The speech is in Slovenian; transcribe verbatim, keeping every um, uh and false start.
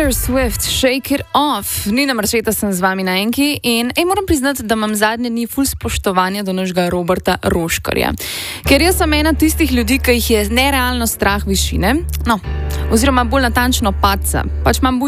Taylor Swift, Shake It Off. Nina Maršeta sem z vami na enki in ej, moram priznati, da imam zadnje dni ful spoštovanja do našega Roberta Roškarja. Ker jaz sem ena tistih ljudi, ki jih je nerealno strah višine, no, oziroma bolj natančno padca. Pač imam